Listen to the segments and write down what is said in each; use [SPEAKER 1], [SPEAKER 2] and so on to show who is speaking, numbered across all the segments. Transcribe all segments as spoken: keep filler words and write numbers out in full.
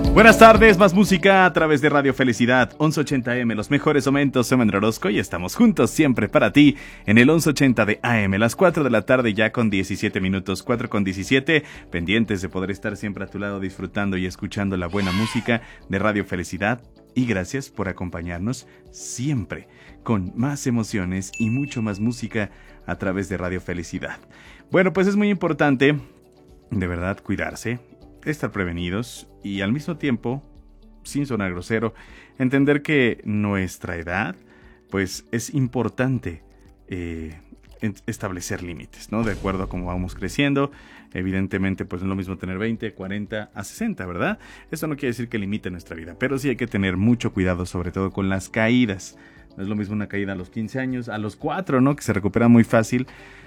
[SPEAKER 1] Buenas tardes, más música a través de Radio Felicidad, once ochenta A M, los mejores momentos. Soy Manuel Orozco y estamos juntos siempre para ti en el once ochenta de A M, las cuatro de la tarde ya con diecisiete minutos, cuatro con diecisiete, pendientes de poder estar siempre a tu lado disfrutando y escuchando la buena música de Radio Felicidad. Y gracias por acompañarnos siempre con más emociones y mucho más música a través de Radio Felicidad. Bueno, pues es muy importante, de verdad, cuidarse, estar prevenidos y al mismo tiempo, sin sonar grosero, entender que nuestra edad, pues es importante eh, establecer límites, ¿no? De acuerdo a cómo vamos creciendo. Evidentemente, pues no es lo mismo tener veinte, cuarenta a sesenta, ¿verdad? Esto no quiere decir que limite nuestra vida, pero sí hay que tener mucho cuidado, sobre todo con las caídas. No es lo mismo una caída a los quince años, a los cuatro, ¿no? Que se recupera muy fácil,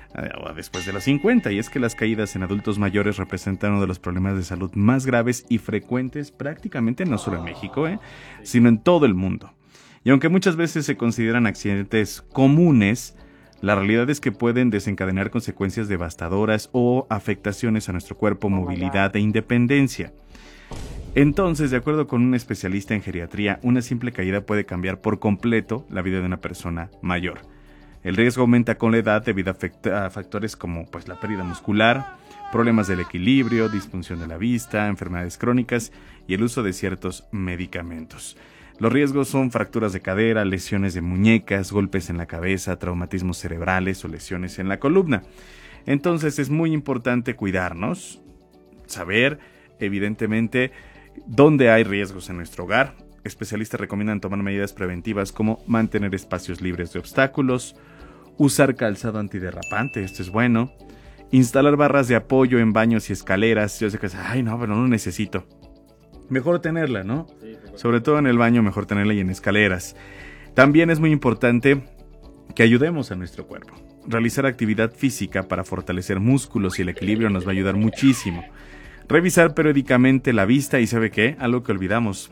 [SPEAKER 1] o después de los cincuenta, y es que las caídas en adultos mayores representan uno de los problemas de salud más graves y frecuentes prácticamente no solo en México, ¿eh? sino en todo el mundo. Y aunque muchas veces se consideran accidentes comunes, la realidad es que pueden desencadenar consecuencias devastadoras o afectaciones a nuestro cuerpo, movilidad e independencia. Entonces, de acuerdo con un especialista en geriatría, una simple caída puede cambiar por completo la vida de una persona mayor. El riesgo aumenta con la edad debido a factores como pues, la pérdida muscular, problemas del equilibrio, disfunción de la vista, enfermedades crónicas y el uso de ciertos medicamentos. Los riesgos son fracturas de cadera, lesiones de muñecas, golpes en la cabeza, traumatismos cerebrales o lesiones en la columna. Entonces es muy importante cuidarnos, saber evidentemente dónde hay riesgos en nuestro hogar. Especialistas recomiendan tomar medidas preventivas como mantener espacios libres de obstáculos, usar calzado antiderrapante, esto es bueno, instalar barras de apoyo en baños y escaleras. Yo sé que, ay no, pero no lo necesito. Mejor tenerla, ¿no? Sí, sobre todo en el baño, mejor tenerla y en escaleras. También es muy importante que ayudemos a nuestro cuerpo. Realizar actividad física para fortalecer músculos y el equilibrio nos va a ayudar muchísimo. Revisar periódicamente la vista y ¿sabe qué? Algo que olvidamos.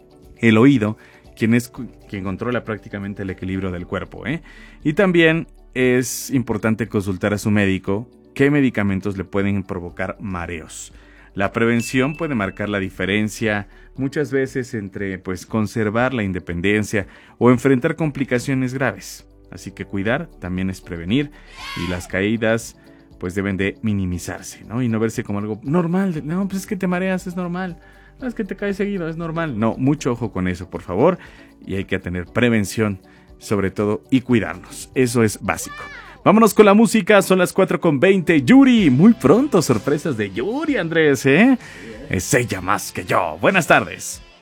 [SPEAKER 1] El oído, quien es quien controla prácticamente el equilibrio del cuerpo, ¿eh? Y también es importante consultar a su médico qué medicamentos le pueden provocar mareos. La prevención puede marcar la diferencia muchas veces entre pues conservar la independencia o enfrentar complicaciones graves. Así que cuidar también es prevenir y las caídas pues deben de minimizarse, ¿no? Y no verse como algo normal. No, pues es que te mareas, es normal. No, es que te caes seguido, es normal. No, mucho ojo con eso, por favor. Y hay que tener prevención, sobre todo, y cuidarnos. Eso es básico. Vámonos con la música, son las cuatro con veinte. Yuri, muy pronto sorpresas de Yuri, Andrés, ¿eh? Es ella más que yo. Buenas tardes.